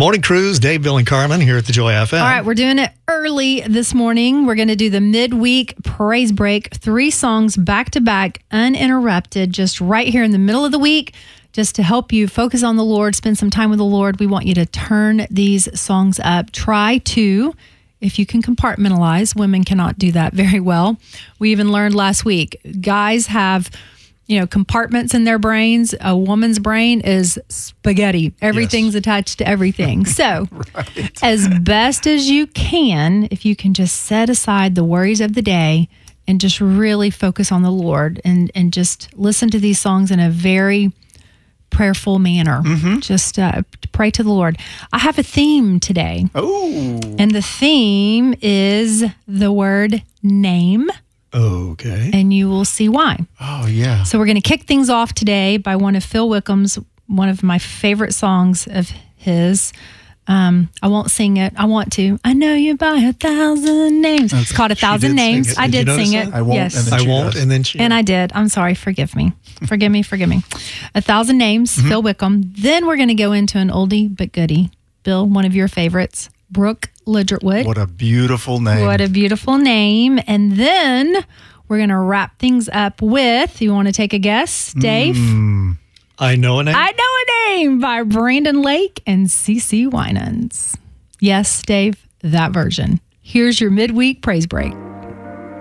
Morning Cruise, Dave, Bill, and Carmen here at the Joy FM. All right, we're doing it early this morning. We're going to do the midweek praise break, 3 songs back to back, uninterrupted, just right here in the middle of the week, just to help you focus on the Lord, spend some time with the Lord. We want you to turn these songs up. Try to, if you can compartmentalize. Women cannot do that very well. We even learned last week, guys have compartments in their brains. A woman's brain is spaghetti. Everything's attached to everything. So as best as you can, if you can just set aside the worries of the day and just really focus on the Lord and just listen to these songs in a very prayerful manner. Just pray to the Lord. I have a theme today. Oh. And the theme is the word name. Okay. And you will see why. Oh, yeah. So we're going to kick things off today by one of Phil Wickham's, one of my favorite songs of his. I won't sing it. I want to. I know you by 1,000 names. It's called 1,000 Names. I did sing it. I won't. Yes. And I won't. And then she. And I did. I'm sorry. Forgive me. Forgive me. 1,000 Names, Phil Wickham. Then we're going to go into an oldie but goodie. Bill, one of your favorites, Brooke Ligertwood. What a beautiful name. What a beautiful name. And then we're going to wrap things up with, you want to take a guess, Dave? I Know a Name. I Know a Name by Brandon Lake and CeCe Winans. Yes, Dave, that version. Here's your midweek praise break.